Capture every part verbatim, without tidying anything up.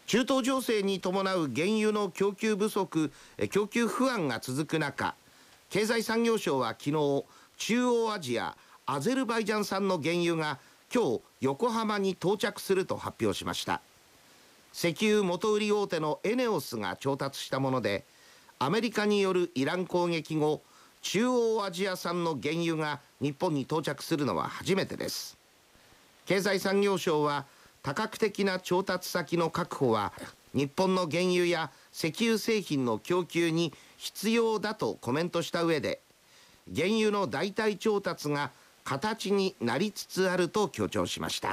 中東情勢に伴う原油の供給不足、供給不安が続く中、経済産業省は昨日、中央アジアアゼルバイジャン産の原油が今日横浜に到着すると発表しました。石油元売り大手のエネオスが調達したもので、アメリカによるイラン攻撃後、中央アジア産の原油が日本に到着するのは初めてです。経済産業省は、多角的な調達先の確保は日本の原油や石油製品の供給に必要だとコメントした上で、原油の代替調達が形になりつつあると強調しました。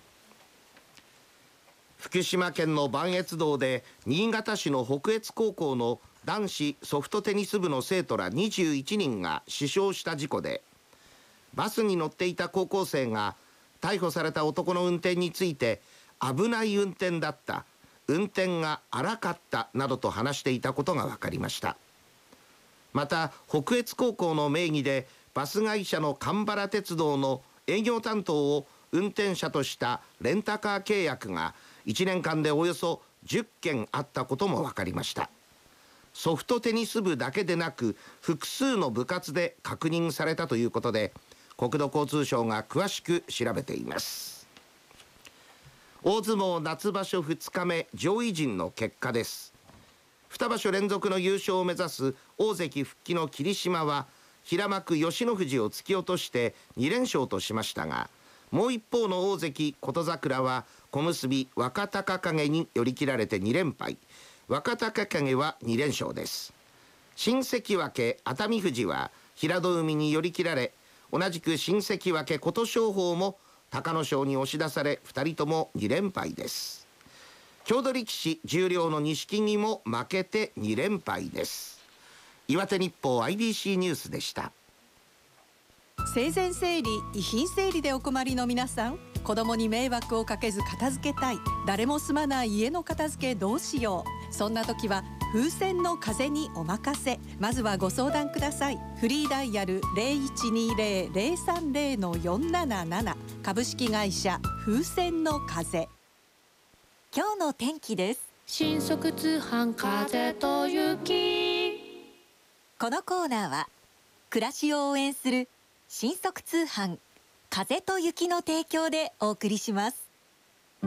福島県の磐越道で新潟市の北越高校の男子ソフトテニス部の生徒らにじゅういちにんが死傷した事故で、バスに乗っていた高校生が逮捕された男の運転について、危ない運転だった、運転が荒かったなどと話していたことが分かりました。また北越高校の名義でバス会社の蒲原鉄道の営業担当を運転者としたレンタカー契約がいちねんかんでおよそじゅっけんあったことも分かりました。ソフトテニス部だけでなく複数の部活で確認されたということで、国土交通省が詳しく調べています。大相撲夏場所ふつかめ上位陣の結果です。に場所連続の優勝を目指す大関復帰の霧島は平幕吉野富士を突き落としてにれんしょうとしましたが、もう一方の大関琴櫻は小結若隆景に寄り切られてにれんぱい、若隆景はにれんしょうです。新関脇熱海富士は平戸海に寄り切られ、同じく新関脇琴勝峰も隆の勝に押し出され、ふたりともにれんぱいです。郷土力士十両の錦木も負けてにれんぱいです。岩手日報 アイビーシー ニュースでした。 生前整理、遺品整理でお困りの皆さん、子供に迷惑をかけず片付けたい、誰も住まない家の片付けどうしよう、そんな時は風船の風にお任せ。まずはご相談ください。フリーダイヤル ゼロいちにゼロ ゼロさんゼロ よんなななな 株式会社風船の風。今日の天気です。 新速通販風と雪。 このコーナーは暮らしを応援する新速通販風と雪の提供でお送りします。